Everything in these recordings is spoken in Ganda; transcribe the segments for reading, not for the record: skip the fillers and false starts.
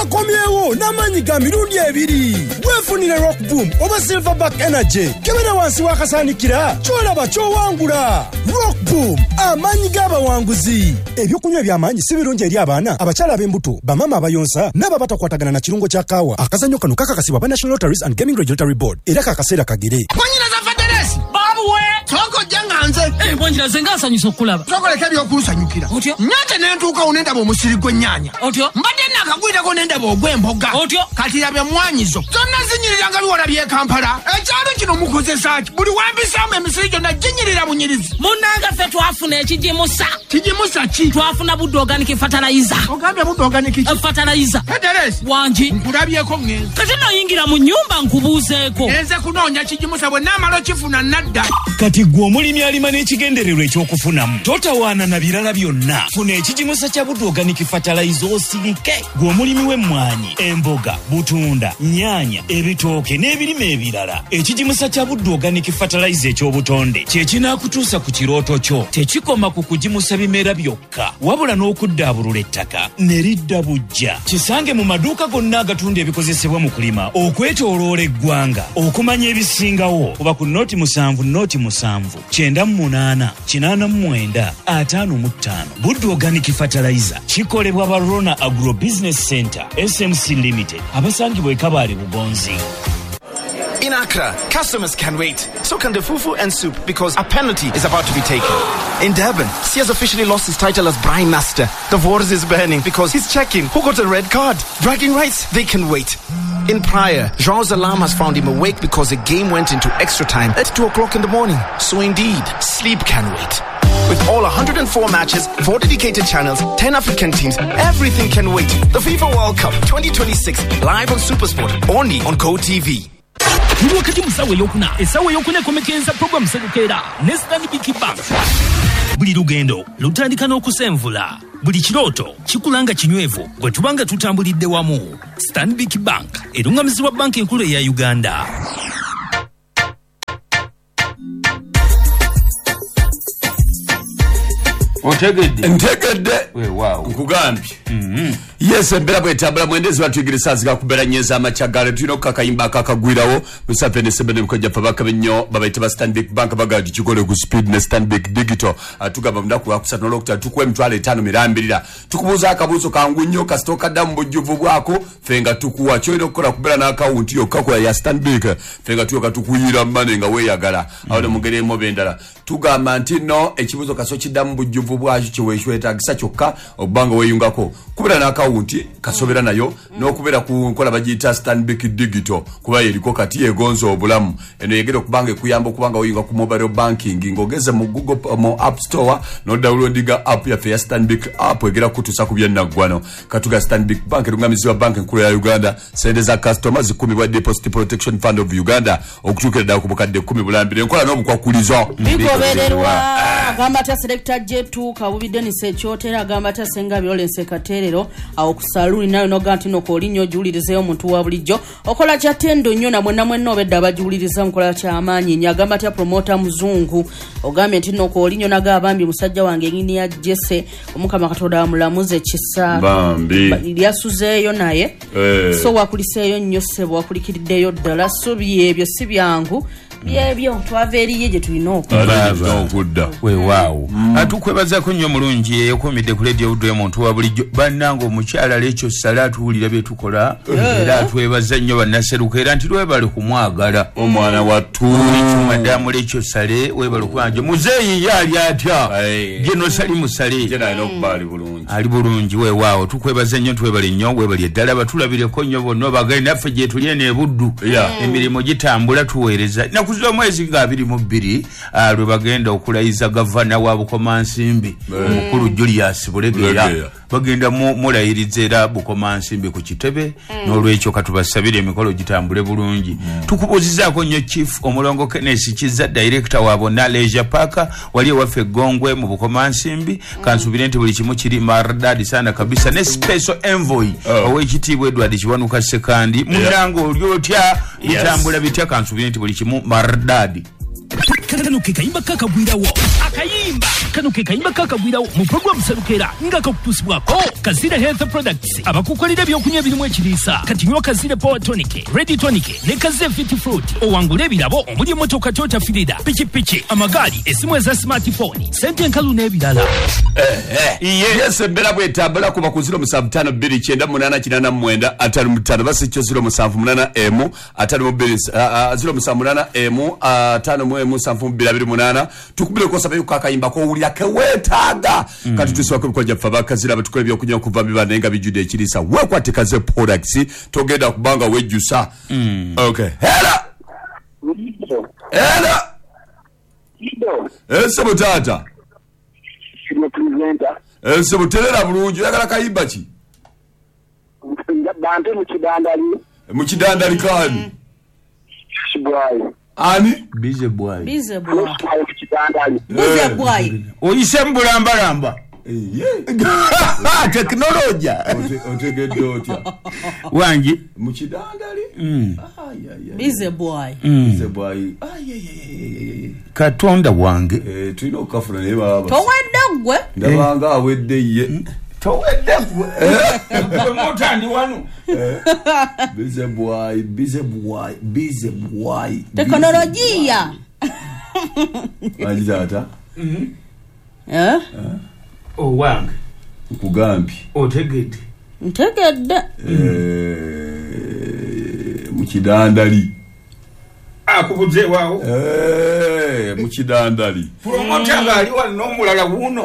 Komyewo namanyi ga mirundi ebiri. Wefunire Rock Boom oba Silverback Energy. Kebera wansi wakasanikira. Cholaba chowangula. Rock Boom amanyi g'abawanguzi. Ebyokunywa eby'amaanyi si birungi eri abaana, abakyala ab'embuto, bamama abayonsa n'ababatakwatagana na kirungo kya kaawa. Akazannyo kano kakakasibwa ba National Lotteries and Gaming Regulatory Board. Era kakaseera kagere. Kwanyina za Federasi. Babuwe. Toko janganze. Mbonjira zenga asanyusa okulaba. Tokoleka byokulusanyukira. Otyo. Nyate nentuuka unenda bo musiri gw'ennyanya. Otyo. Mbadde nakagwirako nenda bo gw'emboga. Otyo. Kati yabye mwanyizo. Zonna zinyiriranga biwala by'e Kampala. Ekyalo kino mukozesa ki? Buli wambisamu emisiri gyonna ginyirira bunyirizi. Munnanga ffe twafuna ekijimusa. Kijimusa ki? Twafuna Buddu Organic Fertilizer. Ogambye Buddu Organic ki? Fertilizer. Federasi. Wanji. Nkulabyeko ngenzi. Kati noyingira mu nnyumba nkubuuzeeko. Nze kunoonya kijimusa bwe naamala okifuna nadda. Kati gwe omulimi alima n'ekigendererwa ekyokufunamu. Totawaana na birala byonna. Funa ekijimusa kya Buddu Organic Fertilizer osirike. Gwe omulimi w'emmwanyi, emboga, butunda, nnyaanya, ebitooke n'ebirime ebirala. Ekijimusa kya Buddu Organic Fertilizer eky'obutonde kye kinaakutuusa ku kirooto kyo. Tekikoma ku kujimusa bimera byokka, wabula n'okuddaabulula ettaka ne lidda bujja. Kisange mu maduuka gonna agatunda ebikozesebwa mu kulima okwetooloola eggwanga. Okumanya ebisingawo kuba ku noti 7 noti 7 98 89 55. Buddu Organic Fertilizer kikolebwa ba Rona Agro Business Center SMC Limited abasangibwa e Kabale Bugonzi. In Accra, customers can wait. So can the fufu and soup because a penalty is about to be taken. In Durban, he has officially lost his title as Brine Master. The waters is burning because he's checking who got a red card. Bragging rights, they can wait. In Praia, João's alarm has found him awake because the game went into extra time at 2 o'clock in the morning. So indeed, sleep can wait. With all 104 matches, 4 dedicated channels, 10 African teams, everything can wait. The FIFA World Cup 2026, live on SuperSport, only on GoTV. Wakati musawe yokuna, esawe yokuna kumekenza program sedukera, Stanbic Bank. Buli lugendo, lutandika n'okusenvula. Buli kirooto, kikulanga kinywevu, gwe tubanga tutambulidde wamu. Stanbic Bank, erungamizibwa banki enkulu eya Uganda. Ntegedde wow nkugambye yes embera bwetambula mwendezi batuyigiriza zika kubera nyeza amachagale tulino kakayimba kakagwirawo musafene sebene bikoja pabaka benyo babaite ba Stanbic Bank bagadi kigole ku speed ne Stanbic Digital atugaba mdaku akusana lokta tukwe mtwale 5 mirambirira tukubuza akabuzo kangu nnyo kastoka damu bujuvu bwako fenga tukuwa choino kola kubera na account yo kakola ya Stanbic fenga tuyoka tukuyira mane nga weyagala awone mugere mo bendala tugamba ntino ekibuzo kaso kidamu bujuvu bwacho kiweshweta gisa kyokka obanga weyungako kubera na account kasobera nayo n'okubera ku nkola bagita Stanbic Digital kuba yeriko kati egonzo obulamu eno yegere kubanga kuyamba kubanga weyunga ku mobile banking ngogeze mu Google mu App Store no downloadinga app ya Stanbic app egera kutusa kubya nagwano katuga Stanbic Bank rungamizibwa bank nkulu ya Uganda sende za customers 10 bwa Deposit Protection Fund of Uganda okutukira da kubukadde 10 bulambire nkola n'obukwakulizo bigobererwa agamba ta selector J2 kabubide ni sekyotera agamba ta senga violence katerero awo kusaluni nayo noganti nokolinyo julirize omuntu wa bulijjo okola kya tendo nnyo namwe namwe nobedda abajuliriza nkola kya amanyi nyagamba ta promoter muzungu ogambe nti nokolinyo naga abambi musajja wange ngini ya Jesse omukama katoda mulamuze kisa bambi lyasuzeeyo naye so wakuliseeyo nnyo sebo wakulikiriddeyo ddala so byebyo si byangu byebyo twaveriye je tulino okudda we wow atukwebaza ko nnyo mulungi eyokomidde ku radio udwe omuntu wa bulijjo bannango omukyala lekyo salatu ulira byetukola era atwebaza nnyo bannaseruka era nti lwebale kumwagala omwana wattu madamu lekyo sale webale kwanje muzeeyi yali atya geno sali musale jena ino kubali bulungi ali bulungi we wow tukwebaza nnyo twebale nnyo webale ddala batulabire ko nnyo bonna bagali naffe gye tuli ene buddu emirimu gitambula tuweereza kuzwa mwezi nga 22 lwe bagenda okulayiza gavana wa Bukomansimbi omukulu Julius Bulegera bagenda mulayiriza era Bukomansimbi ku kitebe n'olwekyo katubasabire emikolo gitambule bulungi tukubuzizaako nnyo chief omulongo Kenneth Kiza director wa Bonna Leisure Park wali waffe Gongwe mu Bukomansimbi kansubire nti buli kimu kiri maridadi sana kabisa ne special envoy owekitiibwa Edward Kiwanuka Sekandi munango olyotya bitambula bitya kansubire nti buli kimu maridadi kano kekayimba kakagwirawo kayimba kano ke kayimba kakagwirawo mu program Serukera nga kakutusibwako Kazira Health Products abakukolera ebyokunywa ebirimu ekiriisa kati nywa Kazira Power Tonic, Ready Tonic ne Kazira Fit Fruit owangula ebirabo omuli emotoka Toyota Fielder, pikipiki, amagaali, esimu eza smartphone, sente enkalu n'ebirala. Yes, embera bwetambula kuba ku 072998 55 basikyo 0778 0528 tukubire ko sabayu kakayimba ko uli akewetaga kati tuswako bikoja faba Kazira batukole byokunya kuva bibana enga bijude ekirisa wekwate Kazira products togenda kubanga wejjusa. Okay, hela Sebo tata Sebo telera bulungi yagala kayimba ki bante mu kidandali kani ani Bize boy oyise mbulambalamba teknolojia otegedde otya wangi mu kidandali Bize boy Katonda wange tulina okukafuna naye baba towedde gwe ndabanga awedde ye towedde gwe motandi wano bize boy teknolojia alizata wange kugambi ntegedde mu kidandali akubuze wao mu kidandali promota nga ali wano n'omulala wuno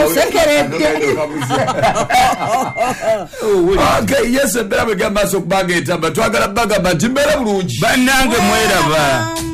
okay yes embera bwe gamba so kubanga etamba twagala bagamba nti mbera bulungi bannange mweraba